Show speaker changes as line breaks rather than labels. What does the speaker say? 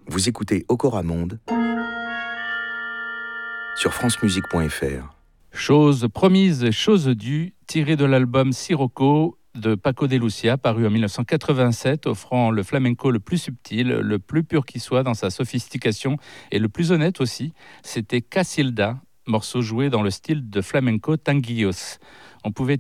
Vous écoutez Okora Monde sur francemusique.fr.
Chose promise, chose due, tiré de l'album Sirocco de Paco de Lucia, paru en 1987, offrant le flamenco le plus subtil, le plus pur qui soit dans sa sophistication et le plus honnête aussi. C'était Casilda, morceau joué dans le style de flamenco tanguillos. On pouvait